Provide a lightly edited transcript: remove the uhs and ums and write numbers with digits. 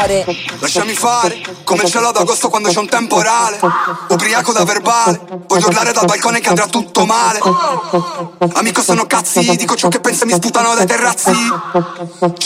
fare. Lasciami fare, come il cielo d'agosto quando c'è un temporale. Ubriaco da verbale, voglio urlare dal balcone che andrà tutto male. Amico sono cazzi, dico ciò che penso e mi sputano dai terrazzi.